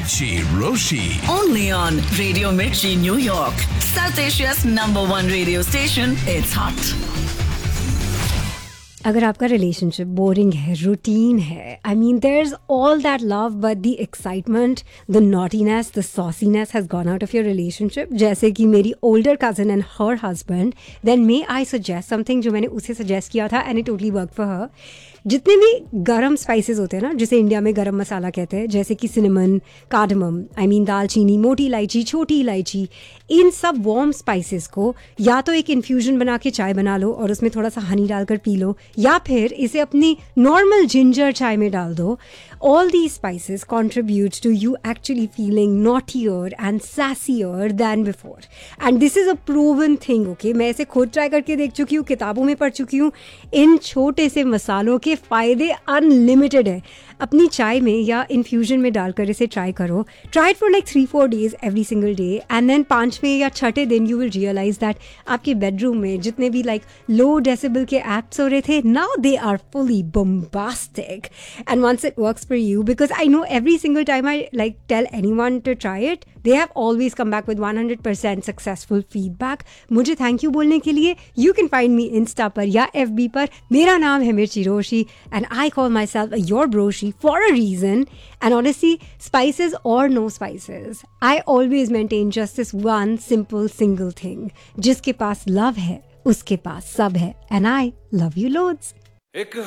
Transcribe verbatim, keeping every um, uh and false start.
Mirchi Roshi. Only on Radio Mirchi, New York. South Asia's number one radio station. It's hot. अगर आपका relationship boring है, routine है, I mean there is all that love but the excitement, the naughtiness, the सॉसीनेस has gone out of your relationship, जैसे कि मेरी older cousin and her husband, then may I suggest something जो मैंने उसे suggest किया था and it totally work for her. जितने भी गरम स्पाइसेस होते हैं ना, जिसे इंडिया में गरम मसाला कहते हैं, जैसे कि सिनेमन, कार्डमम, आई मीन दालचीनी, मोटी इलायची, छोटी इलायची, इन सब वार्म स्पाइसेस को या तो एक इन्फ्यूजन बना के चाय बना लो और उसमें थोड़ा सा हनी डालकर पी लो, या फिर इसे अपनी नॉर्मल जिंजर चाय में डाल दो. All the spices contribute to you actually feeling नॉटियर and सैसियर then before, and this is a proven thing. Okay, मैं इसे खुद ट्राई करके देख चुकी हूँ, किताबों में पढ़ चुकी हूँ. इन छोटे से मसालों के फ़ायदे अनलिमिटेड है. अपनी चाय में या इन्फ्यूजन में डालकर इसे ट्राई करो. Try it for like three four days every single day, and then पाँचवें या छठे दिन यू विल रियलाइज दैट आपके बेडरूम में जितने भी लाइक लो डेसिबल के एक्ट्स हो रहे थे, now they are fully bombastic. And once it works for you, because I know every single time I like tell anyone to try it, they have always come back with one hundred percent successful feedback. मुझे thank you बोलने के लिए you can find me Insta पर या F B पर. मेरा नाम है मिर्ची रोशी and I call myself a your broshi for a reason. And honestly, spices or no spices, I always maintain just this one simple single thing. जिसके पास love है, उसके पास सब है. And I love you loads.